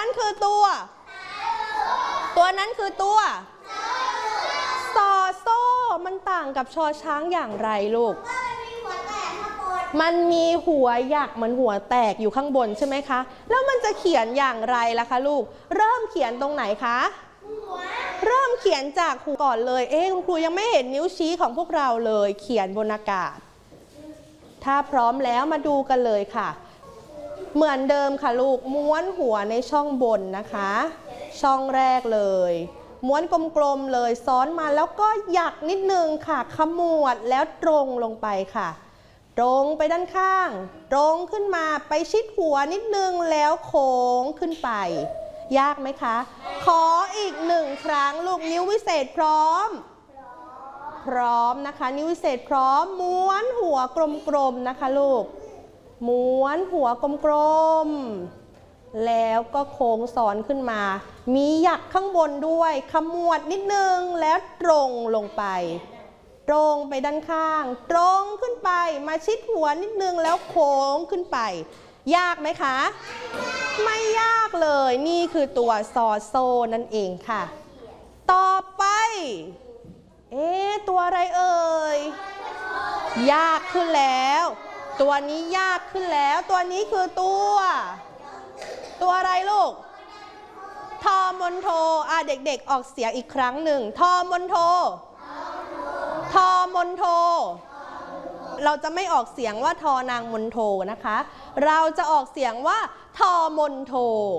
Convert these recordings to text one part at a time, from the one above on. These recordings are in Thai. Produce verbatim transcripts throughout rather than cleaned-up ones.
นั้นคือตัวตัวนั้นคือตัวซอโซ่มันต่างกับชอช้างอย่างไรลูกมันมีหัวหยักเหมือนหัวแตกอยู่ข้างบนใช่ไหมคะแล้วมันจะเขียนอย่างไรล่ะคะลูกเริ่มเขียนตรงไหนคะเริ่มเขียนจากหัวก่อนเลยเอ๊ะคุณครูยังไม่เห็นนิ้วชี้ของพวกเราเลยเขียนบนอากาศถ้าพร้อมแล้วมาดูกันเลยค่ะเหมือนเดิมค่ะลูกม้วนหัวในช่องบนนะคะช่องแรกเลยม้วนกลมๆเลยซ้อนมาแล้วก็หยักนิดนึงค่ะขมวดแล้วตรงลงไปค่ะตรงไปด้านข้างตรงขึ้นมาไปชิดหัวนิดนึงแล้วโค้งขึ้นไปยากไหมคะขออีกหนึ่งครั้งลูกนิ้ววิเศษพร้อมพร้อมนะคะนิ้ววิเศษพร้อมม้วนหัวกลมๆนะคะลูกม้วนหัวกลมๆแล้วก็โค้งซ้อนขึ้นมามีหยักข้างบนด้วยขมวดนิดนึงแล้วตรงลงไปตรงไปด้านข้างตรงขึ้นไปมาชิดหัวนิดนึงแล้วโค้งขึ้นไปยากไหมคะไม่ยากเลยนี่คือตัวซอโซนั่นเองค่ะต่อไปเอ๊ะตัวอะไรเอ่ยยากขึ้นแล้วตัวนี้ยากขึ้นแล้วตัวนี้คือตัวตัวอะไรลูกทอมนโทอ่ะเด็กๆออกเสียงอีกครั้งหนึ่งทอมนโททอมนโทเราจะไม่ออกเสียงว่าทอนางมนโทนะคะเราจะออกเสียงว่าทอมนโท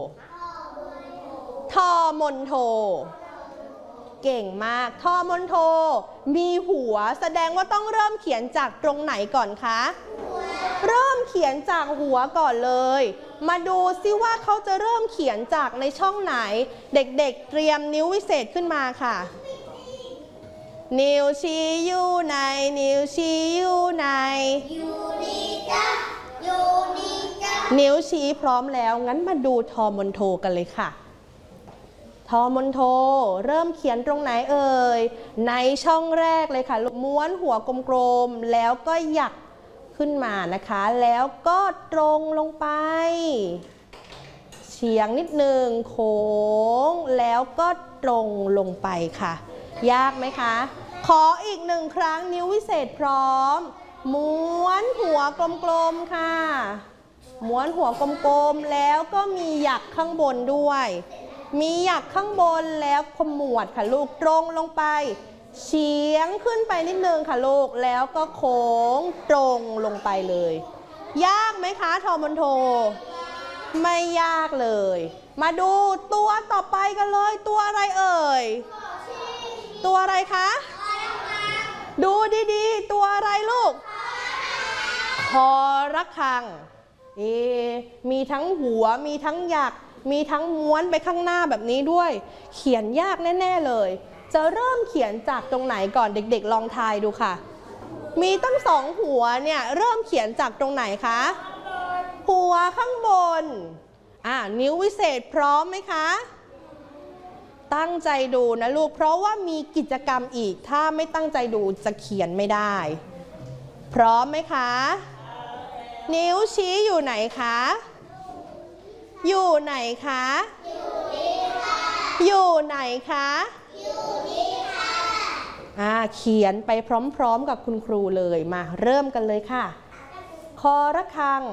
ทอมนโทเก่งมากทอมนโทมีหัวแสดงว่าต้องเริ่มเขียนจากตรงไหนก่อนคะเริ่มเขียนจากหัวก่อนเลยมาดูซิว่าเขาจะเริ่มเขียนจากในช่องไหนเด็กๆเตรียมนิ้ววิเศษขึ้นมาค่ะนิ้วชี้อยู่ไหนนิ้วชี้อยู่ไหนอยู่นี่จ้ะอยู่นี่จ้ะนิ้วชี้พร้อมแล้วงั้นมาดูทอมนโทกันเลยค่ะทอมนโทเริ่มเขียนตรงไหนเอ่ยในช่องแรกเลยค่ะม้วนหัวกลมๆแล้วก็หยักขึ้นมานะคะแล้วก็ตรงลงไปเฉียงนิดนึงโค้งแล้วก็ตรงลงไปค่ะยากไหมคะขออีกหนึ่งครั้งนิ้ววิเศษพร้อมม้วนหัวกลมๆค่ะม้วนหัวกลมๆแล้วก็มีหยักข้างบนด้วยมีหยักข้างบนแล้วขมวดค่ะลูกตรงลงไปเฉียงขึ้นไปนิดนึงค่ะลูกแล้วก็โค้งตรงลงไปเลยยากไหมคะทอมนโทไม่ยากเลยมาดูตัวต่อไปกันเลยตัวอะไรเอ่ยตัวอะไรคะดูดีๆตัวอะไรลูกคอระฆังเอมีทั้งหัวมีทั้งหยักมีทั้งม้วนไปข้างหน้าแบบนี้ด้วยเขียนยากแน่ๆเลยจะเริ่มเขียนจากตรงไหนก่อนเด็กๆลองทายดูค่ะมีตั้งสองหัวเนี่ยเริ่มเขียนจากตรงไหนคะหัวข้างบนอ่านิ้ววิเศษพร้อมไหมคะตั้งใจดูนะลูกเพราะว่ามีกิจกรรมอีกถ้าไม่ตั้งใจดูจะเขียนไม่ได้พร้อมไหมคะนิ้วชี้อยู่ไหนคะอยู่ไหนคะอยู่นี่ค่ะอยู่ไหนคะอยู่นี่ค่ะอ่าเขียนไปพร้อมๆกับคุณครูเลยมาเริ่มกันเลยค่ะคอระฆัง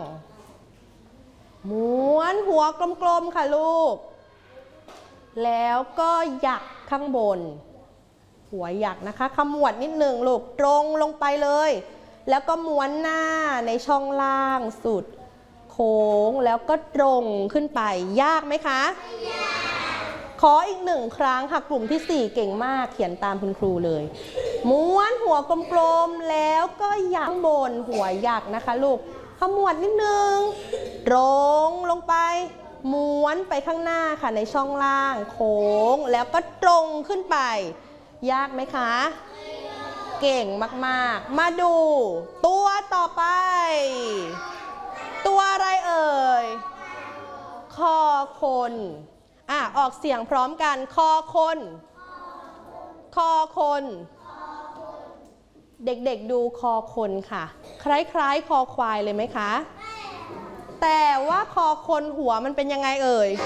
ม้วนหัวกลมๆค่ะลูกแล้วก็หยักข้างบนหัวหยักนะคะขมวดนิดหนึ่งลูกตรงลงไปเลยแล้วก็ม้วนหน้าในช่องล่างสุดโค้งแล้วก็ตรงขึ้นไปยากไหมคะยากขออีกหนึ่งครั้งค่ะกลุ่มที่สี่เก่งมากเขียนตามคุณครูเลยม้วนหัวกลมๆแล้วก็หยักข้างบนหัวหยักนะคะลูกขมวดนิดนึงตรงลงไปม้วนไปข้างหน้าค่ะในช่องล่างโค้งแล้วก็ตรงขึ้นไปยากไหมคะเก่งมากๆมาดูตัวต่อไปตัวอะไรเอ่ยคอคนอ่ะออกเสียงพร้อมกันคอคนคอคนเด็กๆดูคอคนค่ะคล้ายๆคอควายเลยไหมคะแต่ว่าคอคนหัวมันเป็นยังไงเอ่ย